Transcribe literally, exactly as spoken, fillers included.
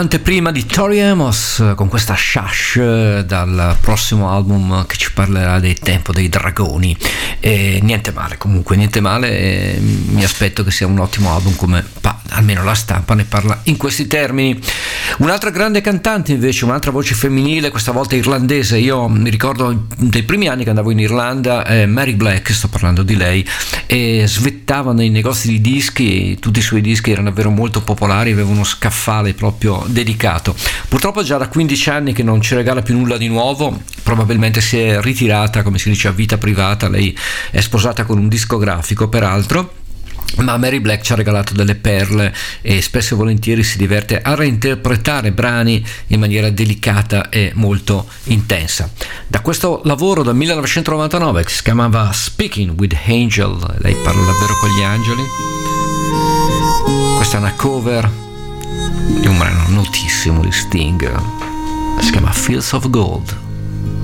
Anteprima di Tori Amos con questa Shush dal prossimo album che ci parlerà del tempo dei dragoni. E niente male, comunque niente male, e mi aspetto che sia un ottimo album, come pa- almeno la stampa ne parla in questi termini. Un'altra grande cantante invece, un'altra voce femminile, questa volta irlandese. Io mi ricordo dei primi anni che andavo in Irlanda, eh, Mary Black, sto parlando di lei, e svettava nei negozi di dischi, tutti i suoi dischi erano davvero molto popolari, aveva uno scaffale proprio dedicato. Purtroppo già da quindici anni che non ci regala più nulla di nuovo, probabilmente si è ritirata, come si dice, a vita privata. Lei è sposata con un discografico peraltro, ma Mary Black ci ha regalato delle perle e spesso e volentieri si diverte a reinterpretare brani in maniera delicata e molto intensa. Da questo lavoro del millenovecentonovantanove, che si chiamava Speaking with Angel, lei parla davvero con gli angeli, questa è una cover di un brano notissimo di Sting, si chiama Fields of Gold.